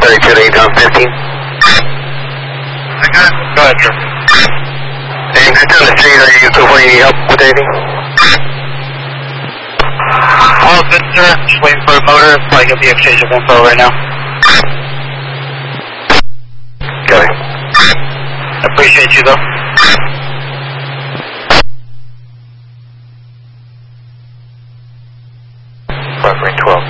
32 to 8 15. I got it. Go ahead, sir. And just down the street, are you so far you need help with anything? All good, sir. Just waiting for a motor. Probably get the exchange of info right now. Okay. Appreciate you, though. Ring 12.